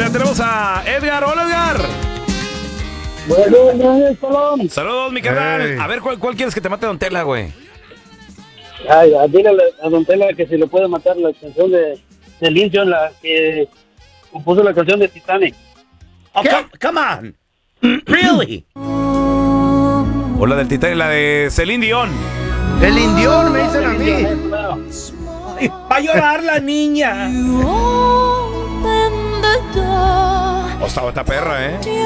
familia. Tenemos a Edgar. Hola, Edgar. Buenos días, Saludos, mi carnal. Hey. A ver, ¿cuál quieres que te mate Don Tela, güey? Ay, dígale a Don Tela que si le puede matar la canción de Celine Dion, la que compuso la canción de Titanic. Oh, come on. Really? O la del Titanic, la de Celine Dion. El indión me dicen a mí. Claro. Va a llorar la niña. O está perra, ¿eh?